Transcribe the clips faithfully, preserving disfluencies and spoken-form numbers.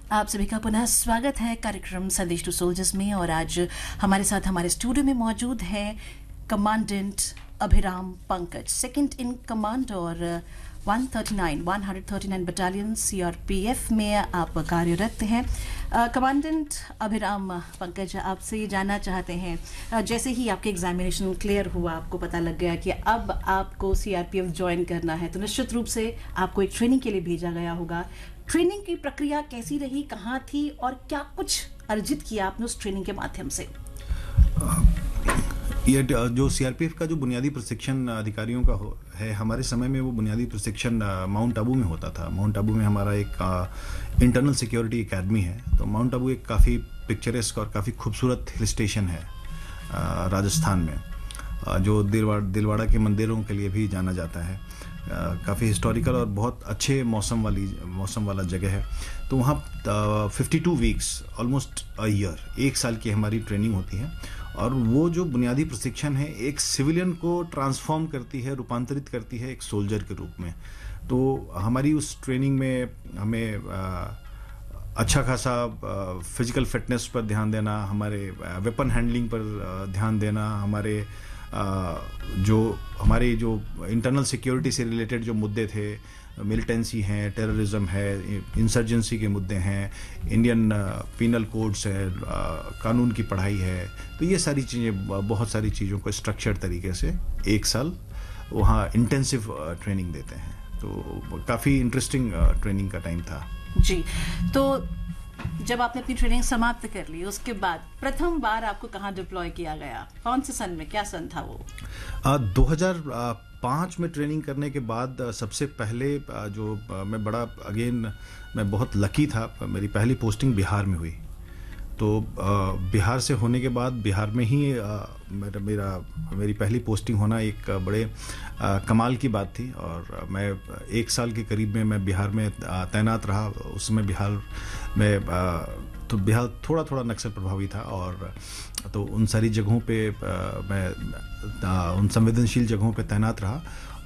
आप सभी का पुनः स्वागत है कार्यक्रम संदेश टू सोल्जर्स में। और आज हमारे साथ हमारे स्टूडियो में मौजूद है commandant Abhiram Pankaj, second in command और एक सौ उनतालीस बटालियन सीआरपीएफ में आप कार्यरत हैं। कमांडेंट अभिराम पंकज, आपसे ये जानना चाहते हैं, uh, जैसे ही आपके एग्जामिनेशन क्लियर हुआ, आपको पता लग गया कि अब आपको सीआरपीएफ ज्वाइन करना है, तो निश्चित रूप से आपको एक ट्रेनिंग के लिए भेजा गया होगा। ट्रेनिंग की प्रक्रिया कैसी रही, कहाँ थी और क्या कुछ अर्जित किया आपने उस ट्रेनिंग के माध्यम से? ये जो सीआरपीएफ का जो बुनियादी प्रशिक्षण अधिकारियों का हो है, हमारे समय में वो बुनियादी प्रशिक्षण माउंट आबू में होता था। माउंट आबू में हमारा एक इंटरनल सिक्योरिटी एकेडमी है। तो माउंट आबू एक काफ़ी पिक्चरेस्क और काफ़ी खूबसूरत हिल स्टेशन है राजस्थान में, जो दिलवाड़ा दिलवाड़ा के मंदिरों के लिए भी जाना जाता है। काफ़ी हिस्टोरिकल और बहुत अच्छे मौसम वाली मौसम वाला जगह है। तो वहाँ fifty two weeks, almost a year, एक साल की हमारी ट्रेनिंग होती है। और वो जो बुनियादी प्रशिक्षण है, एक सिविलियन को ट्रांसफॉर्म करती है, रूपांतरित करती है एक सोल्जर के रूप में। तो हमारी उस ट्रेनिंग में हमें आ, अच्छा खासा फिजिकल फिटनेस पर ध्यान देना, हमारे वेपन हैंडलिंग पर ध्यान देना, हमारे Uh, जो हमारे जो इंटरनल सिक्योरिटी से रिलेटेड जो मुद्दे थे, मिलिटेंसी हैं, टेररिज्म है, इंसर्जेंसी के मुद्दे हैं, इंडियन पीनल कोड्स है, कानून की पढ़ाई है। तो ये सारी चीज़ें, बहुत सारी चीज़ों को स्ट्रक्चर्ड तरीके से एक साल वहाँ इंटेंसिव ट्रेनिंग देते हैं। तो काफ़ी इंटरेस्टिंग ट्रेनिंग का टाइम था जी। तो जब आपने अपनी ट्रेनिंग समाप्त कर ली, उसके बाद प्रथम बार आपको कहाँ डिप्लॉय किया गया, कौन से सन में, क्या सन था वो? आ, दो हज़ार पाँच में ट्रेनिंग करने के बाद सबसे पहले जो मैं बड़ा अगेन मैं बहुत लकी था, मेरी पहली पोस्टिंग बिहार में हुई। तो बिहार से होने के बाद बिहार में ही मेरा मेरा मेरी पहली पोस्टिंग होना एक बड़े आ, कमाल की बात थी। और मैं एक साल के करीब में मैं बिहार में तैनात रहा। उसमें बिहार में आ, तो बिहार थोड़ा थोड़ा नक्सल प्रभावी था, और तो उन सारी जगहों पे आ, मैं आ, उन संवेदनशील जगहों पे तैनात रहा।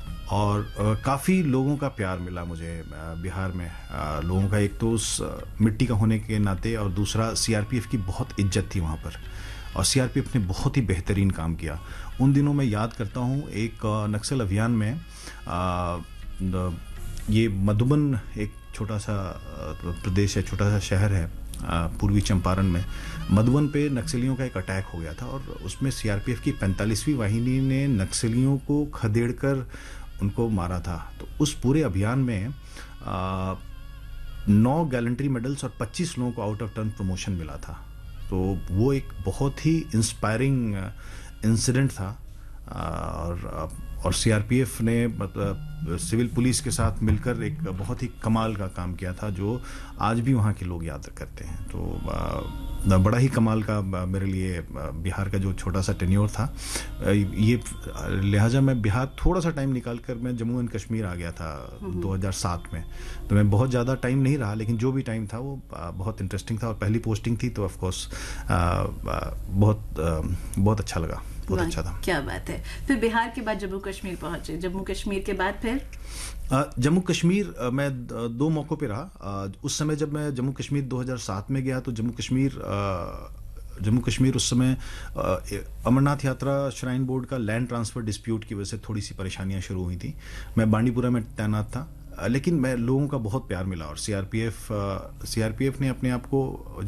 और काफ़ी लोगों का प्यार मिला मुझे बिहार में। आ, लोगों का, एक तो उस मिट्टी का होने के नाते, और दूसरा सीआरपीएफ की बहुत इज्जत थी वहाँ पर, और सीआरपीएफ ने बहुत ही बेहतरीन काम किया। उन दिनों मैं याद करता हूँ, एक नक्सल अभियान में आ, ये मधुबन एक छोटा सा प्रदेश है, छोटा सा शहर है पूर्वी चंपारण में। मधुबन पे नक्सलियों का एक अटैक हो गया था, और उसमें सीआरपीएफ की पैंतालीसवीं वाहिनी ने नक्सलियों को खदेड़कर उनको मारा था। तो उस पूरे अभियान में आ, नौ गैलेंट्री मेडल्स और पच्चीस लोगों को आउट ऑफ टर्न प्रमोशन मिला था। तो वो एक बहुत ही इंस्पायरिंग इंसिडेंट था। आ, और और सीआरपीएफ ने मतलब सिविल पुलिस के साथ मिलकर एक बहुत ही कमाल का काम किया था, जो आज भी वहाँ के लोग याद करते हैं। तो आ, बड़ा ही कमाल का मेरे लिए बिहार का जो छोटा सा टेन्योर था, ये लिहाजा मैं बिहार थोड़ा सा टाइम निकाल कर मैं जम्मू एंड कश्मीर आ गया था दो हज़ार सात में। तो मैं बहुत ज़्यादा टाइम नहीं रहा, लेकिन जो भी टाइम था वो बहुत इंटरेस्टिंग था, और पहली पोस्टिंग थी, तो ऑफकोर्स बहुत बहुत अच्छा लगा, बहुत अच्छा था। क्या बात है। फिर बिहार के बाद जम्मू कश्मीर पहुंचे, जम्मू कश्मीर के बाद फिर? जम्मू कश्मीर मैं दो मौक़ों पे रहा। उस समय जब मैं जम्मू कश्मीर दो हज़ार सात में गया, तो जम्मू कश्मीर जम्मू कश्मीर उस समय अमरनाथ यात्रा श्राइन बोर्ड का लैंड ट्रांसफ़र डिस्प्यूट की वजह से थोड़ी सी परेशानियां शुरू हुई थी। मैं बांडीपुरा में तैनात था, लेकिन मैं लोगों का बहुत प्यार मिला, और सीआरपीएफ सीआरपीएफ ने अपने आप को